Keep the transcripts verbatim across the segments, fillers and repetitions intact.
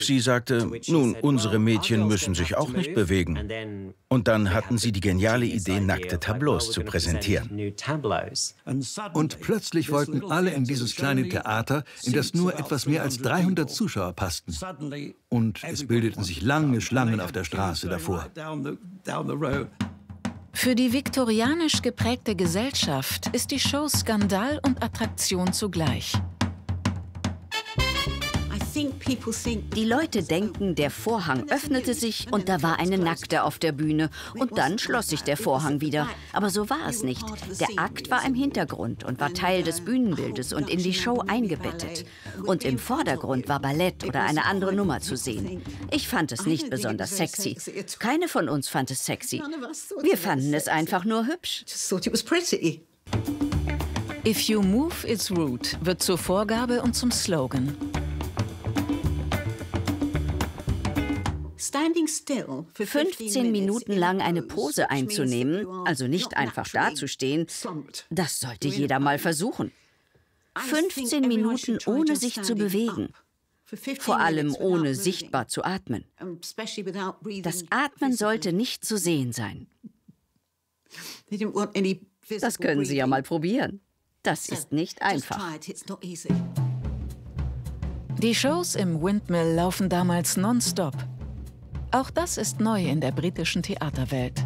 Sie sagte, nun, unsere Mädchen müssen sich auch nicht bewegen. Und dann hatten sie die geniale Idee, nackte Tableaus zu präsentieren. Und plötzlich wollten alle in dieses kleine Theater, in das nur etwas mehr als dreihundert Zuschauer passten. Und es bildeten sich lange Schlangen auf der Straße davor. Für die viktorianisch geprägte Gesellschaft ist die Show Skandal und Attraktion zugleich. Die Leute denken, der Vorhang öffnete sich und da war eine Nackte auf der Bühne. Und dann schloss sich der Vorhang wieder. Aber so war es nicht. Der Akt war im Hintergrund und war Teil des Bühnenbildes und in die Show eingebettet. Und im Vordergrund war Ballett oder eine andere Nummer zu sehen. Ich fand es nicht besonders sexy. Keine von uns fand es sexy. Wir fanden es einfach nur hübsch. If you move, it's rude wird zur Vorgabe und zum Slogan. fünfzehn Minuten lang eine Pose einzunehmen, also nicht einfach dazustehen, das sollte jeder mal versuchen. fünfzehn Minuten ohne sich zu bewegen. Vor allem ohne sichtbar zu atmen. Das Atmen sollte nicht zu sehen sein. Das können Sie ja mal probieren. Das ist nicht einfach. Die Shows im Windmill laufen damals nonstop. Auch das ist neu in der britischen Theaterwelt.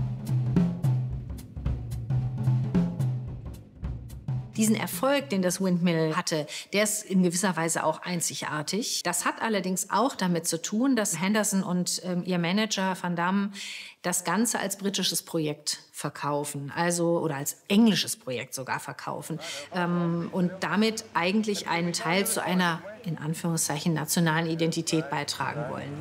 Diesen Erfolg, den das Windmill hatte, der ist in gewisser Weise auch einzigartig. Das hat allerdings auch damit zu tun, dass Henderson und ähm, ihr Manager Van Damme das Ganze als britisches Projekt verkaufen, also oder als englisches Projekt sogar verkaufen ähm, und damit eigentlich einen Teil zu einer, in Anführungszeichen, nationalen Identität beitragen wollen.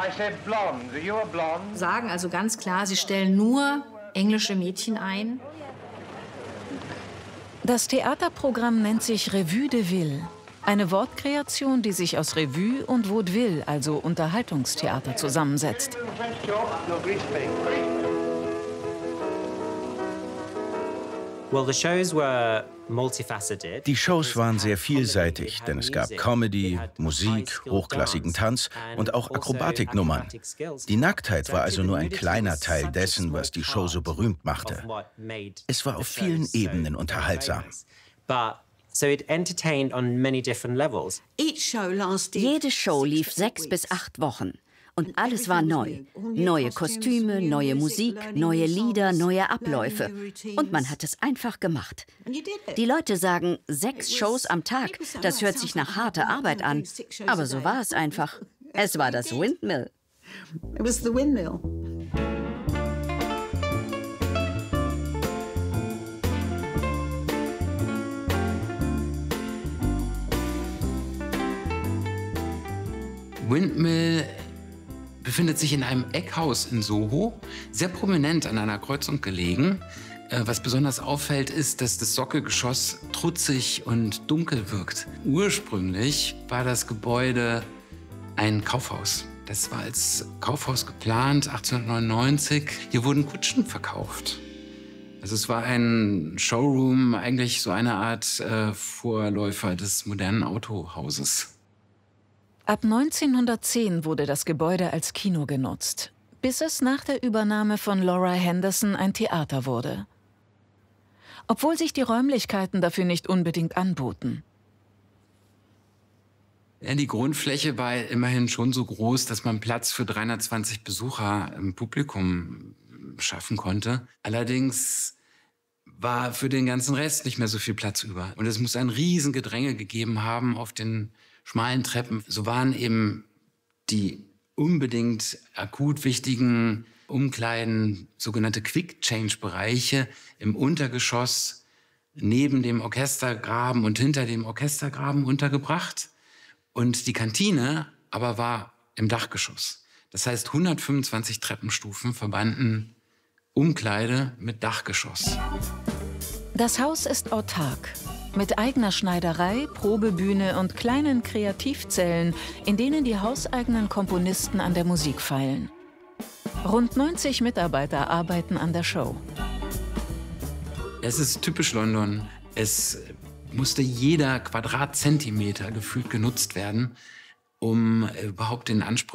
Sagen also ganz klar, sie stellen nur englische Mädchen ein. Das Theaterprogramm nennt sich Revue de Ville. Eine Wortkreation, die sich aus Revue und Vaudeville, also Unterhaltungstheater, zusammensetzt. Die Shows waren sehr vielseitig, denn es gab Comedy, Musik, hochklassigen Tanz und auch Akrobatiknummern. Die Nacktheit war also nur ein kleiner Teil dessen, was die Show so berühmt machte. Es war auf vielen Ebenen unterhaltsam. Jede Show lief sechs bis acht Wochen. Und alles war neu. Neue Kostüme, neue Musik, neue Lieder, neue Abläufe. Und man hat es einfach gemacht. Die Leute sagen, sechs Shows am Tag, das hört sich nach harter Arbeit an. Aber so war es einfach. Es war das Windmill. Windmill befindet sich in einem Eckhaus in Soho, sehr prominent an einer Kreuzung gelegen. Was besonders auffällt, ist, dass das Sockelgeschoss trutzig und dunkel wirkt. Ursprünglich war das Gebäude ein Kaufhaus. Das war als Kaufhaus geplant, achtzehnhundertneunundneunzig. Hier wurden Kutschen verkauft. Also es war ein Showroom, eigentlich so eine Art äh, Vorläufer des modernen Autohauses. Ab neunzehnhundertzehn wurde das Gebäude als Kino genutzt, bis es nach der Übernahme von Laura Henderson ein Theater wurde. Obwohl sich die Räumlichkeiten dafür nicht unbedingt anboten. Ja, die Grundfläche war immerhin schon so groß, dass man Platz für dreihundertzwanzig Besucher im Publikum schaffen konnte. Allerdings war für den ganzen Rest nicht mehr so viel Platz über. Und es muss ein Riesengedränge gegeben haben auf den schmalen Treppen. So waren eben die unbedingt akut wichtigen Umkleiden, sogenannte Quick-Change-Bereiche im Untergeschoss neben dem Orchestergraben und hinter dem Orchestergraben untergebracht. Und die Kantine aber war im Dachgeschoss. Das heißt, hundertfünfundzwanzig Treppenstufen verbanden Umkleide mit Dachgeschoss. Das Haus ist autark. Mit eigener Schneiderei, Probebühne und kleinen Kreativzellen, in denen die hauseigenen Komponisten an der Musik feilen. Rund neunzig Mitarbeiter arbeiten an der Show. Es ist typisch London. Es musste jeder Quadratzentimeter gefühlt genutzt werden. um überhaupt den Ansprüchen